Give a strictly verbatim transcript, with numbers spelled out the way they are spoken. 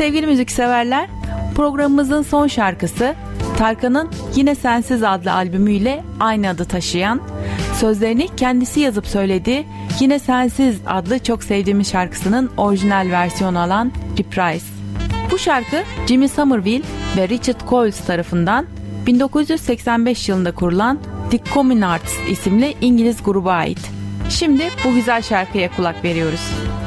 sevgili müzikseverler, programımızın son şarkısı Tarkan'ın Yine Sensiz adlı albümüyle aynı adı taşıyan, sözlerini kendisi yazıp söylediği Yine Sensiz adlı çok sevdiğimiz şarkısının orijinal versiyonu olan Reprise. Bu şarkı Jimmy Somerville ve Richard Coles tarafından bin dokuz yüz seksen beş yılında kurulan The Communards isimli İngiliz gruba ait. Şimdi bu güzel şarkıya kulak veriyoruz.